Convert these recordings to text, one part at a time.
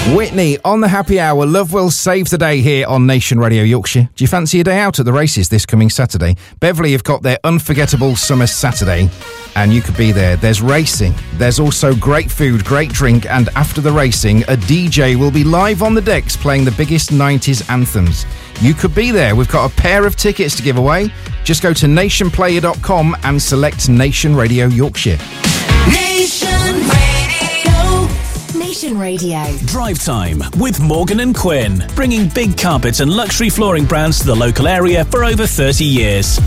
Whitney on the happy hour. Love will save the day here on Nation Radio Yorkshire. Do you fancy a day out at the races this coming Saturday? Beverley have got their unforgettable summer Saturday and you could be there. There's racing. There's also great food, great drink, and after the racing, a DJ will be live on the decks playing the biggest 90s anthems. You could be there. We've got a pair of tickets to give away. Just go to nationplayer.com and select Nation Radio Yorkshire. Nation Radio. Nation Radio. Drive Time with Morgan and Quinn, bringing big carpets and luxury flooring brands to the local area for over 30 years.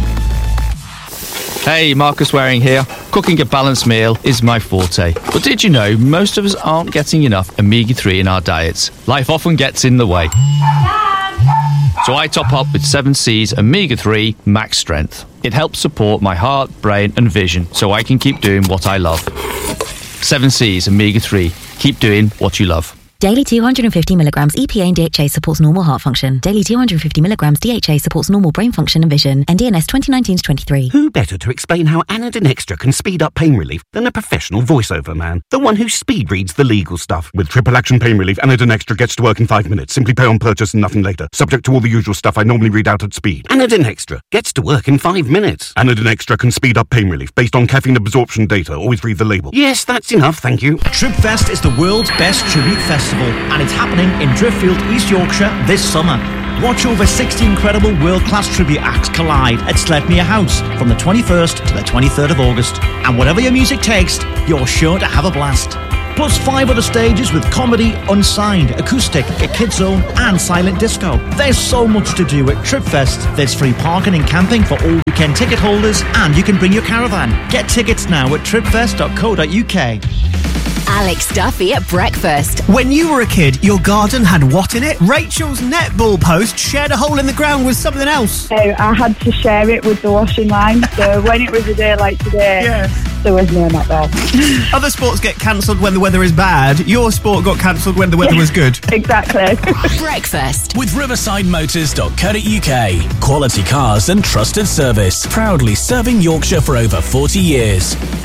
Hey, Marcus Waring here. Cooking a balanced meal is my forte. But did you know most of us aren't getting enough omega-3 in our diets? Life often gets in the way. So I top up with 7C's Omega-3 Max Strength. It helps support my heart, brain and vision so I can keep doing what I love. 7C's Omega-3. Keep doing what you love. Daily 250 milligrams EPA and DHA supports normal heart function. Daily 250 milligrams DHA supports normal brain function and vision. NDNS 2019-23. Who better to explain how Anadin Extra can speed up pain relief than a professional voiceover man? The one who speed reads the legal stuff. With triple action pain relief, Anadin Extra gets to work in 5 minutes. Simply pay on purchase and nothing later. Subject to all the usual stuff I normally read out at speed. Anadin Extra gets to work in 5 minutes. Anadin Extra can speed up pain relief based on caffeine absorption data. Always read the label. Yes, that's enough, thank you. Tribfest is the world's best tribute festival, and it's happening in Driffield, East Yorkshire this summer. Watch over 60 incredible world-class tribute acts collide at Sledmere House from the 21st to the 23rd of August. And whatever your music tastes, you're sure to have a blast. Plus 5 other stages with comedy, unsigned, acoustic, a kids zone and silent disco. There's so much to do at Tribfest. There's free parking and camping for all weekend ticket holders, and you can bring your caravan. Get tickets now at tribfest.co.uk. Alex Duffy at breakfast. When you were a kid, your garden had what in it? Rachel's netball post shared a hole in the ground with something else. So I had to share it with the washing line. So when it was a day like today, there was no netball. Other sports get cancelled when the weather is bad. Your sport got cancelled when the weather was good. Exactly. Breakfast with riversidemotors.co.uk. Quality cars and trusted service. Proudly serving Yorkshire for over 40 years.